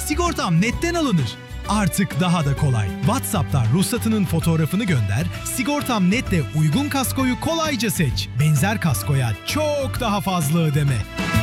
Sigortam netten alınır. Artık daha da kolay. WhatsApp'tan ruhsatının fotoğrafını gönder, Sigortam Net'le uygun kaskoyu kolayca seç. Benzer kaskoya çok daha fazla ödeme.